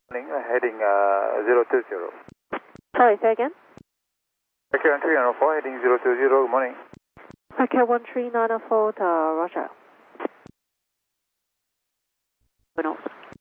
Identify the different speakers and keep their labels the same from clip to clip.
Speaker 1: Heading 020.
Speaker 2: Sorry, say again?
Speaker 1: Packet 1304, heading 020, good morning.
Speaker 2: Packet 13904, Roger.
Speaker 3: North.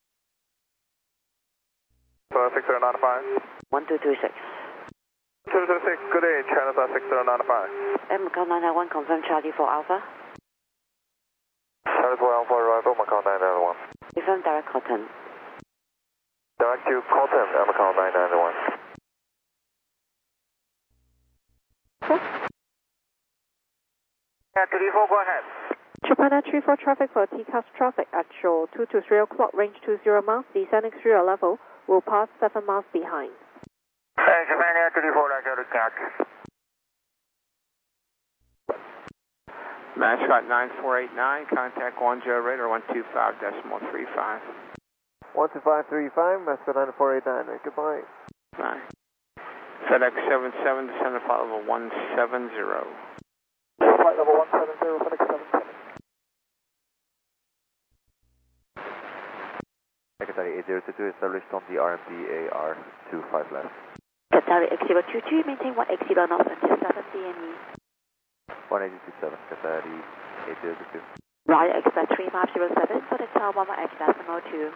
Speaker 1: 6095.
Speaker 3: 1226.
Speaker 1: 226, good day, China 6095.
Speaker 3: Macau 991, confirm Charlie 4 Alpha.
Speaker 1: Charlie 4 Alpha, arrival, Macau 991.
Speaker 3: Confirm direct Cotton.
Speaker 1: Direct to Cotton, Macau 991. Yeah, 34, go ahead.
Speaker 2: Japan 34 traffic for TCAS traffic actual 2 to 3 o'clock, range 20 miles, descending 3 level, will pass 7 miles behind.
Speaker 1: Hey, Japan 34, I go to CAC.
Speaker 4: Mascot 9489, contact 10 radar 125.35.
Speaker 5: 12535, Mascot 9489, goodbye.
Speaker 4: Bye. FedEx 77, descend to flight level 170.
Speaker 1: Flight level 170, FedEx 77.
Speaker 5: Secretary 8022 established on the RMP AR 25 left.
Speaker 3: Qatari X022, maintain 180 knots until 7 DNE.
Speaker 5: 1827, Qatari 8022.
Speaker 3: Raya expect 3 map 07 for the tower 1 X decimal 2.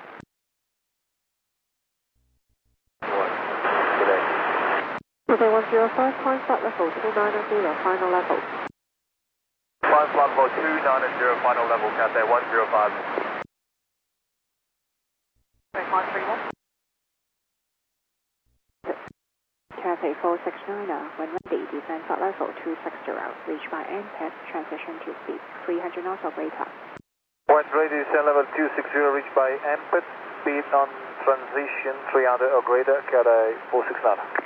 Speaker 5: Good day.
Speaker 2: Runway 105, climb flight level 290, final level.
Speaker 1: Climb flight level 290, final level, Cathay 105.
Speaker 2: Cathay 469, when ready, descend flight level 260, reach by NPEP, transition to speed 300 knots of radar.
Speaker 1: When ready, descend level 260, reach by MPET, speed on transition 300 or greater, Cathay 469.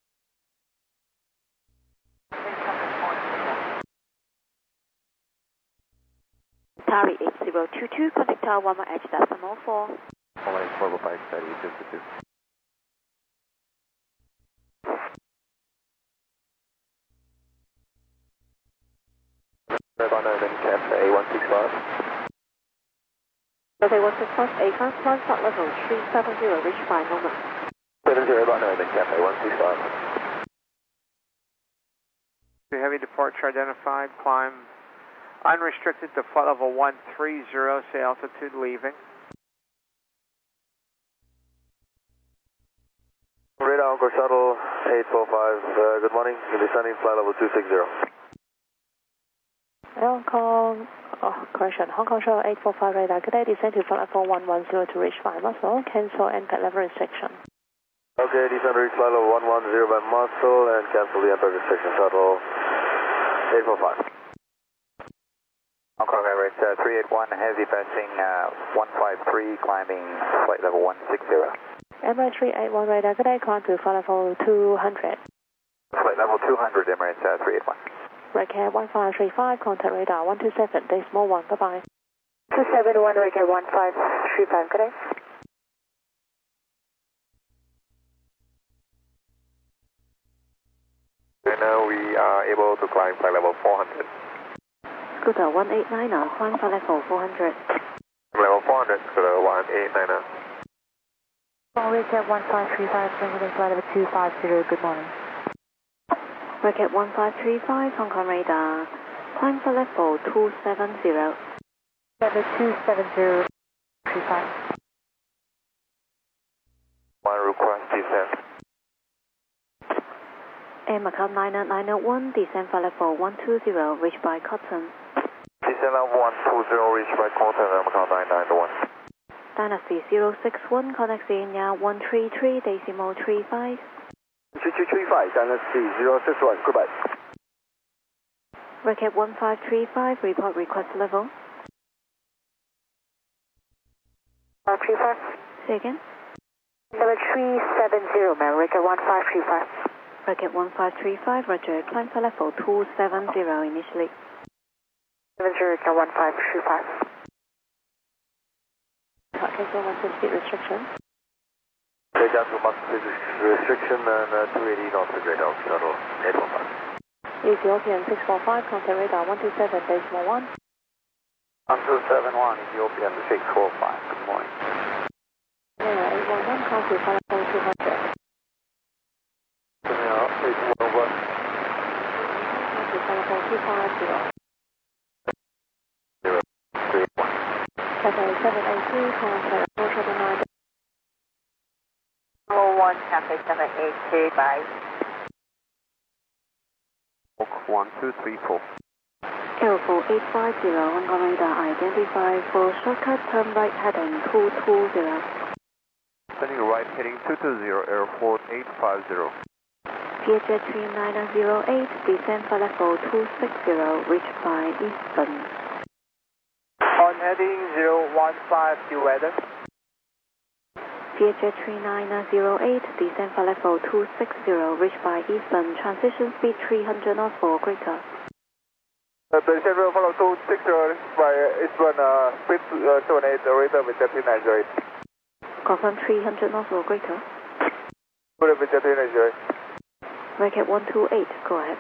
Speaker 3: Qatari 8022, contact tower 1 H decimal 4.
Speaker 5: 4 by Qatari 8022.
Speaker 1: Cathay 165.
Speaker 2: Cathay 165, A-Class, climb flight level 370, reach by Norman.
Speaker 1: 70 by Norman, Cathay 165.
Speaker 4: Heavy departure identified, climb unrestricted to flight level 130, say altitude leaving.
Speaker 1: Radar Encore Shuttle 845, good morning, you'll be descending flight level 260.
Speaker 2: Hong Kong, correction, Hong Kong Shuttle 845 radar, good day, descend to flight level 110 to reach by muscle, cancel NPET level restriction.
Speaker 1: Okay, descend to reach flight level 110 by muscle and cancel the NPET restriction, Shuttle 845. Hong Kong Emirates 381, heavy passing 153, climbing flight level 160.
Speaker 2: Emirates 381 radar, good day, climb to flight level 200.
Speaker 1: Flight level 200, Emirates 381.
Speaker 2: Redcat 1535, contact radar 127, decimal 1, bye-bye.
Speaker 3: 271, Redcat 1535, good day.
Speaker 1: And now we are able to climb flight level 400.
Speaker 2: Scooter 189, climb flight level 400.
Speaker 1: Level 400, Scooter 189.
Speaker 2: Redcat 1535, bringing flight level 250, good morning. Redcat 1535, Hong Kong radar, climb flight level 270. Level 270, 35.
Speaker 1: One request descent.
Speaker 2: Air Macau 901, descend flight level 120, reach by Cotton.
Speaker 1: Descend level 120, reach by Cotton, Macau 991.
Speaker 2: Dynasty 061, connect Xenia 133, decimal 35.
Speaker 1: 3335, Dynasty 061, goodbye.
Speaker 2: Redcat 1535, report request level.
Speaker 3: 535.
Speaker 2: Say again.
Speaker 3: Level 370, ma'am, Redcat 1535.
Speaker 2: Redcat 1535, roger, climb flight level 270 initially.
Speaker 3: 70, Redcat 1535.
Speaker 2: Cancel one to speed restriction.
Speaker 1: Take down to max restriction and 280 knots to Great Elk Shuttle 845.
Speaker 2: Ethiopian 645, contact radar 127, decimal 1.
Speaker 1: 1271, Ethiopian 645, good morning.
Speaker 2: Yeah, 811, climb to flight level 200.
Speaker 1: Terminal 811.
Speaker 2: Climb to flight level 250. 782, contact 479.
Speaker 3: 01, Cafe 782, bye.
Speaker 5: 1234.
Speaker 2: Airport 850, on radar identified for shortcut turn right heading 220.
Speaker 5: Turning right heading 220, airport 850.
Speaker 2: Vietjet 3908, descend for level 260, reached by Eastern.
Speaker 4: On heading 015, due weather.
Speaker 2: Vietjet 3908, descend for level 260, reached by Eastern, transition speed 300 knots for greater.
Speaker 1: Descend for level 260 by Eastern, speed 28, radar with 3908.
Speaker 2: Confirm 300 knots or greater.
Speaker 1: Radar with 3908.
Speaker 2: Market 128, go ahead.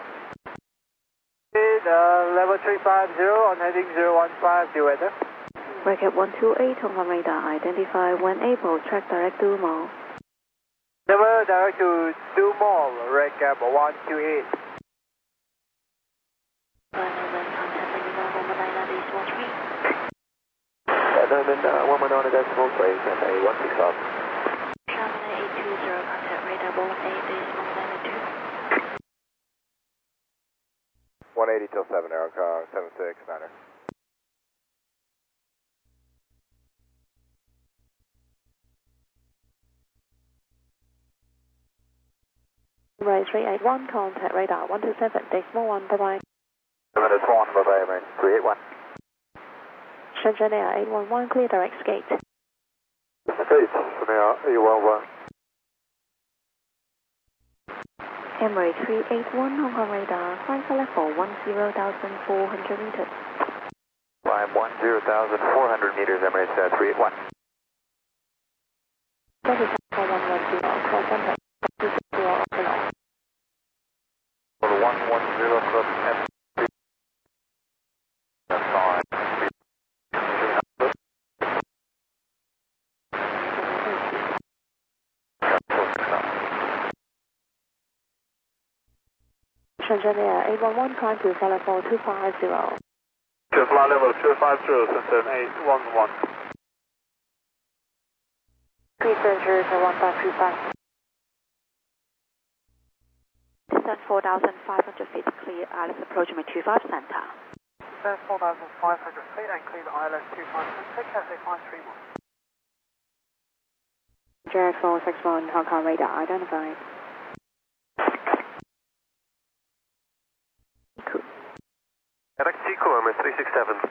Speaker 4: Level 350, on heading 015, due weather.
Speaker 2: Market 128, on radar identify when able, track direct to Mall.
Speaker 4: Level direct to Dumont, recap 128.
Speaker 1: Norman 119.3, and a 16 off.
Speaker 3: Sharman 820, contact radar 18.92.
Speaker 1: 180 till 7, Aerocar 769er.
Speaker 2: Right 381, contact radar 127, decimal 1, bye-bye.
Speaker 1: 7 is 1, bye-bye, Emirates 381.
Speaker 2: Shenzhen Air 811, clear direct gate.
Speaker 1: Gate, Shenzhen Air 811.
Speaker 2: Emirates 381, Hong Kong radar, climb for level 10,400 meters.
Speaker 1: Climb 10,400 meters, Emirates 381.
Speaker 2: That is 110, cross center, 260 below.
Speaker 1: 110 plus M3. That's fine.
Speaker 2: Shenzhen Air 811, climb to flight level 250.
Speaker 1: To flight level 250, Shenzhen 811.
Speaker 2: 370, 1535.
Speaker 3: Descent 4,500 feet, clear ILS approach me 25 center.
Speaker 4: Descent 4,500 feet and clear ILS 25, Cafe 531.
Speaker 2: Jet 461, Hong Kong radar identified.
Speaker 1: Taxi Emirates 367.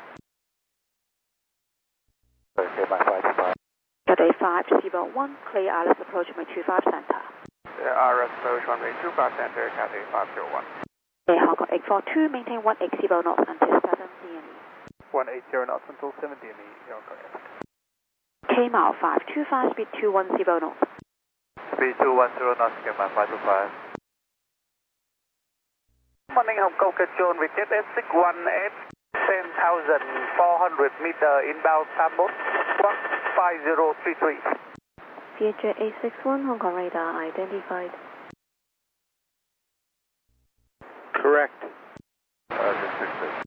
Speaker 1: Okay, my flight is fine.
Speaker 3: Cathay 501, clear ILS approach me 25 center.
Speaker 4: RS approach runway 25 center, Cathay 501.
Speaker 3: Air Hong Kong 842, maintain 180 knots until 7 DME.
Speaker 4: 180 knots until 7 DME, Aerocar.
Speaker 3: K-Mile 525, speed 210 knots.
Speaker 1: Speed 210 knots, get my 525.
Speaker 4: Morning Hong Kong control with Jet S618, 10,400 meter inbound Tambon, 15033.
Speaker 2: Vietjet 861, Hong Kong radar identified.
Speaker 4: Correct.
Speaker 5: Just 66.